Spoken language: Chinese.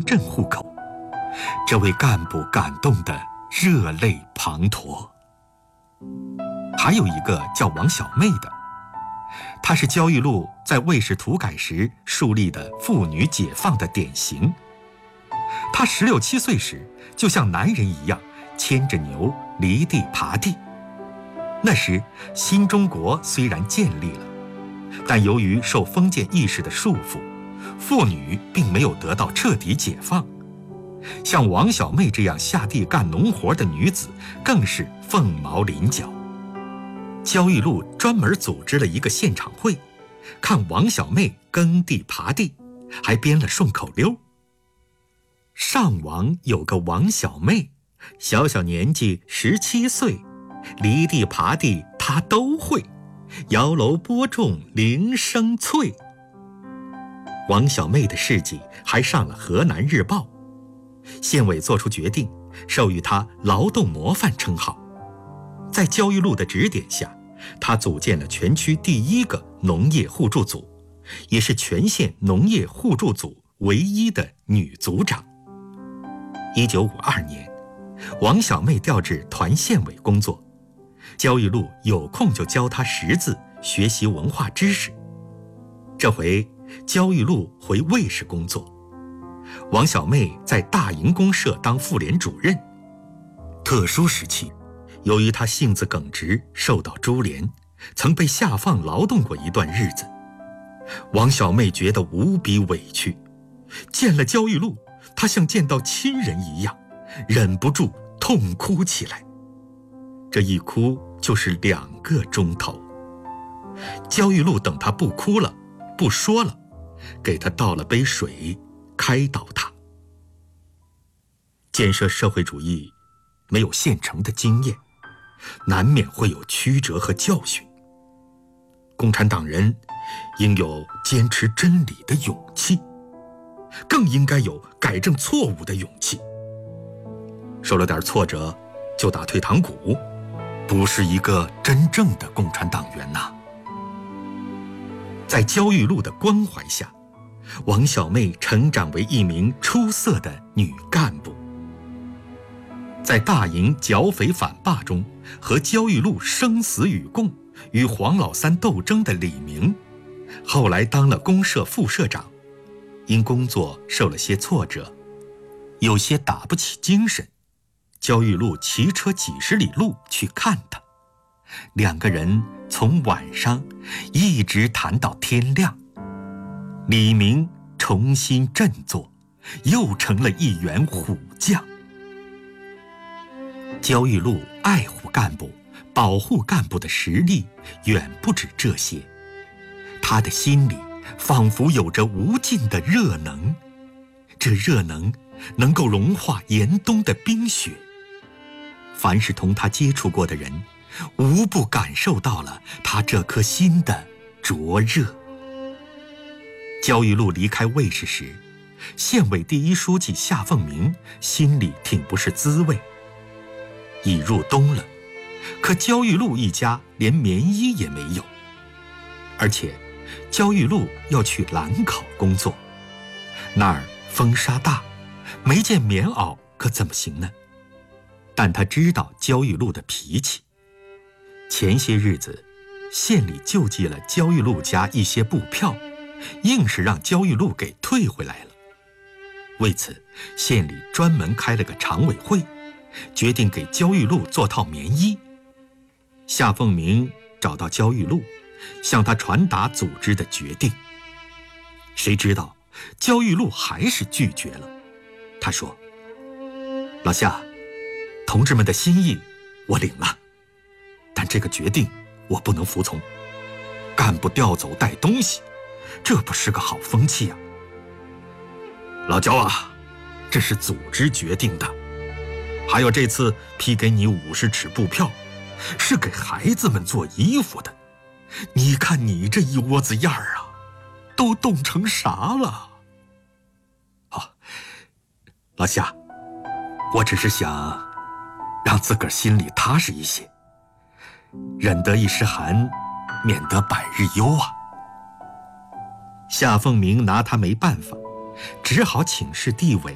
镇户口，这位干部感动得热泪滂沱。还有一个叫王小妹的，她是焦裕禄在卫士土改时树立的妇女解放的典型。她16、17岁时就像男人一样牵着牛犁地耙地。那时新中国虽然建立了，但由于受封建意识的束缚，妇女并没有得到彻底解放。像王小妹这样下地干农活的女子更是凤毛麟角。焦裕禄专门组织了一个现场会，看王小妹耕地耙地，还编了顺口溜：上王有个王小妹，小小年纪17岁，犁地耙地她都会，摇楼播种铃声脆。王小妹的事迹还上了河南日报，县委做出决定，授予她劳动模范称号。在焦裕禄的指点下，他组建了全区第1个农业互助组，也是全县农业互助组唯一的女组长。1952年，王小妹调至团县委工作，焦裕禄有空就教她识字，学习文化知识。这回焦裕禄回卫士工作，王小妹在大营公社当妇联主任。特殊时期，由于她性子耿直，受到株连，曾被下放劳动过一段日子。王小妹觉得无比委屈，见了焦裕禄，她像见到亲人一样，忍不住痛哭起来。这一哭就是2个钟头。焦裕禄等她不哭了，不说了，给她倒了杯水，开导她。建设社会主义没有现成的经验，难免会有曲折和教训。共产党人应有坚持真理的勇气，更应该有改正错误的勇气。受了点挫折就打退堂鼓，不是一个真正的共产党员呐。在焦裕禄的关怀下，王小妹成长为一名出色的女干部。在大营剿匪反罢中和焦裕禄生死与共，与黄老三斗争的李明，后来当了公社副社长，因工作受了些挫折，有些打不起精神。焦裕禄骑车几10里路去看他，2个人从晚上一直谈到天亮。李明重新振作，又成了一员虎将。焦裕禄爱护干部、保护干部的实力远不止这些，他的心里仿佛有着无尽的热能，这热能能够融化严冬的冰雪。凡是同他接触过的人，无不感受到了他这颗心的灼热。焦裕禄离开卫士时，县委第1书记夏凤鸣心里挺不是滋味。已入冬了，可焦裕禄一家连棉衣也没有，而且焦裕禄要去兰考工作，那儿风沙大，没件棉袄可怎么行呢？但他知道焦裕禄的脾气，前些日子县里救济了焦裕禄家一些布票，硬是让焦裕禄给退回来了。为此，县里专门开了个常委会，决定给焦裕禄做套棉衣。夏凤鸣找到焦裕禄，向他传达组织的决定。谁知道焦裕禄还是拒绝了。他说：老夏，同志们的心意我领了，但这个决定我不能服从。干部调走带东西，这不是个好风气啊。老焦啊，这是组织决定的。还有这次批给你50尺布票，是给孩子们做衣服的。你看你这一窝子样儿啊，都冻成啥了？老夏，我只是想让自个儿心里踏实一些，忍得一时寒，免得百日忧啊。夏凤鸣拿他没办法，只好请示地委